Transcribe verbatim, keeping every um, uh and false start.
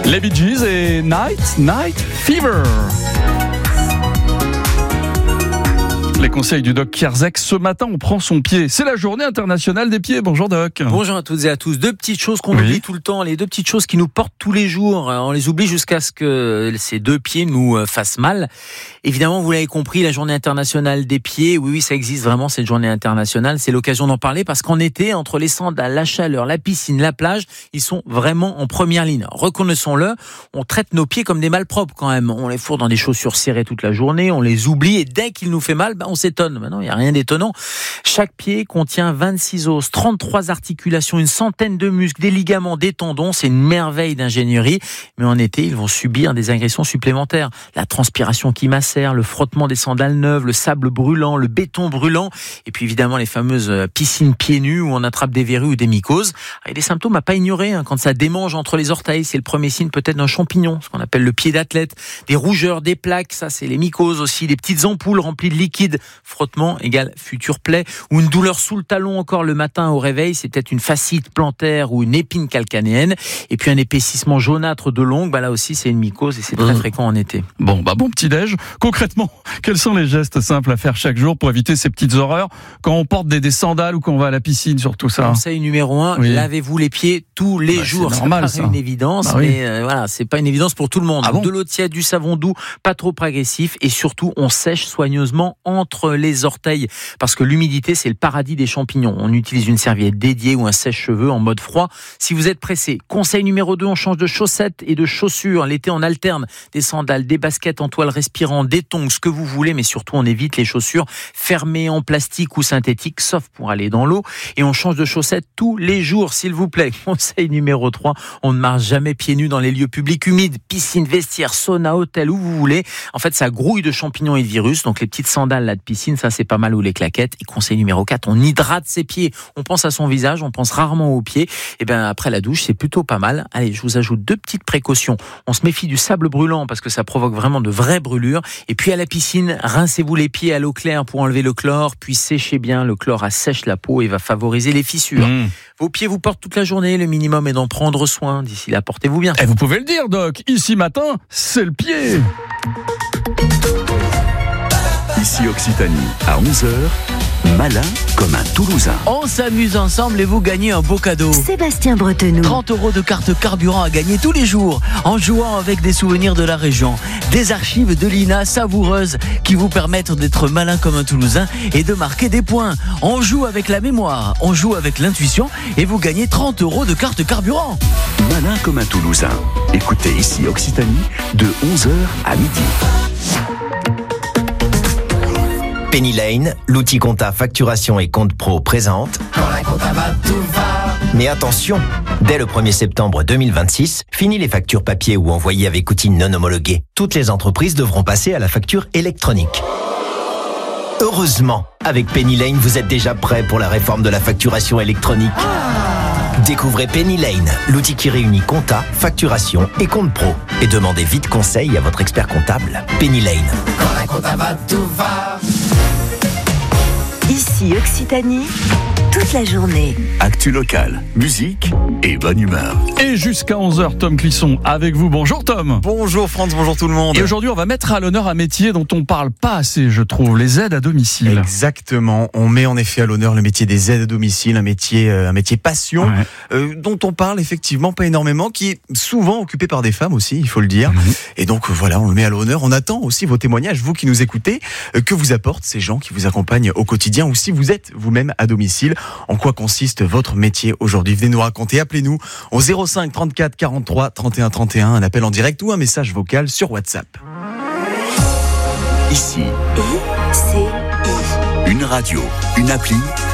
Les Bee Gees et Night, Night Fever. Les conseils du Doc Kierzek. Ce matin, on prend son pied. C'est la journée internationale des pieds. Bonjour Doc. Bonjour à toutes et à tous. Deux petites choses qu'on oui. oublie tout le temps, les deux petites choses qui nous portent tous les jours. On les oublie jusqu'à ce que ces deux pieds nous fassent mal. Évidemment, vous l'avez compris, la journée internationale des pieds, oui, oui, ça existe vraiment, cette journée internationale. C'est l'occasion d'en parler parce qu'en été, entre les sandales, la chaleur, la piscine, la plage, ils sont vraiment en première ligne. Reconnaissons-le, on traite nos pieds comme des malpropres quand même. On les fourre dans des chaussures serrées toute la journée, on les oublie et dès qu'il nous fait mal, ben, on s'étonne. Maintenant, il n'y a rien d'étonnant. Chaque pied contient vingt-six os, trente-trois articulations, une centaine de muscles, des ligaments, des tendons. C'est une merveille d'ingénierie. Mais en été, ils vont subir des agressions supplémentaires. La transpiration qui macère, le frottement des sandales neuves, le sable brûlant, le béton brûlant. Et puis évidemment, les fameuses piscines pieds nus où on attrape des verrues ou des mycoses. Il y a des symptômes à pas ignorer. Hein. Quand ça démange entre les orteils, c'est le premier signe peut-être d'un champignon, ce qu'on appelle le pied d'athlète. Des rougeurs, des plaques, ça c'est les mycoses aussi. Des petites ampoules remplies de liquide. Frottement égale future plaie, ou une douleur sous le talon encore le matin au réveil, c'est peut-être une fascite plantaire ou une épine calcanéenne, et puis un épaississement jaunâtre de l'ongle, bah là aussi c'est une mycose et c'est très mmh. fréquent en été. Bon, bah bon petit déj. Concrètement, quels sont les gestes simples à faire chaque jour pour éviter ces petites horreurs quand on porte des, des sandales ou quand on va à la piscine, surtout ça? Conseil numéro un, oui. lavez-vous les pieds tous les bah, jours. C'est normal, c'est ça. une évidence, bah, oui. mais euh, voilà, c'est pas une évidence pour tout le monde. Ah bon? De l'eau tiède, du savon doux, pas trop agressif, et surtout on sèche soigneusement entre les orteils. Parce que l'humidité, c'est le paradis des champignons. On utilise une serviette dédiée ou un sèche-cheveux en mode froid. Si vous êtes pressé, conseil numéro deux, on change de chaussettes et de chaussures. L'été, on alterne des sandales, des baskets en toile respirant, des tongs, ce que vous voulez, mais surtout, on évite les chaussures fermées en plastique ou synthétique, sauf pour aller dans l'eau. Et on change de chaussettes tous les jours, s'il vous plaît. Conseil numéro trois, on ne marche jamais pieds nus dans les lieux publics humides, piscine, vestiaire, sauna, hôtel, où vous voulez. En fait, ça grouille de champignons et de virus. Donc, les petites sandales là de piscine, ça, c'est pas mal, ou les claquettes. Et conseil numéro quatre, on hydrate ses pieds. On pense à son visage, on pense rarement aux pieds. Et bien après la douche, c'est plutôt pas mal. Allez, je vous ajoute deux petites précautions. On se méfie du sable brûlant parce que ça provoque vraiment de vraies brûlures. Et puis à la piscine, rincez-vous les pieds à l'eau claire pour enlever le chlore, puis séchez bien. Le chlore assèche la peau et va favoriser les fissures. Mmh. Vos pieds vous portent toute la journée. Le minimum est d'en prendre soin. D'ici là, portez-vous bien. Et vous pouvez le dire, Doc. Ici matin, c'est le pied. Ici Occitanie, à onze heures, malin comme un Toulousain. On s'amuse ensemble et vous gagnez un beau cadeau. Sébastien Bretenoux. trente euros de carte carburant à gagner tous les jours en jouant avec des souvenirs de la région. Des archives de l'I N A savoureuses qui vous permettent d'être malin comme un Toulousain et de marquer des points. On joue avec la mémoire, on joue avec l'intuition et vous gagnez trente euros de carte carburant. Malin comme un Toulousain. Écoutez ici Occitanie de onze heures à midi. Penny Lane, l'outil compta facturation et compte pro présente. Quand la compta va, tout va. Mais attention, dès le premier septembre deux mille vingt-six, fini les factures papier ou envoyées avec outils non homologués. Toutes les entreprises devront passer à la facture électronique. Heureusement, avec Penny Lane, vous êtes déjà prêt pour la réforme de la facturation électronique. Découvrez Penny Lane, l'outil qui réunit compta, facturation et compte pro. Et demandez vite conseil à votre expert comptable. Penny Lane. Quand la compta va, tout va. Ici Occitanie, toute la journée. Actu locale, musique et bonne humeur. Et jusqu'à onze heures, Tom Clisson avec vous. Bonjour Tom. Bonjour Franz, bonjour tout le monde. Et aujourd'hui, on va mettre à l'honneur un métier dont on parle pas assez, je trouve, les aides à domicile. Exactement, on met en effet à l'honneur le métier des aides à domicile, un métier, euh, un métier passion, ouais. euh, dont on parle effectivement pas énormément, qui est souvent occupé par des femmes aussi, il faut le dire. Mmh. Et donc voilà, on le met à l'honneur. On attend aussi vos témoignages, vous qui nous écoutez, euh, que vous apportent ces gens qui vous accompagnent au quotidien, ou si vous êtes vous-même à domicile. En quoi consiste votre métier aujourd'hui? Venez nous raconter, appelez-nous au zéro cinq trente-quatre quarante-trois trente et un trente et un, un appel en direct ou un message vocal sur WhatsApp. Ici, I C I. une radio, une appli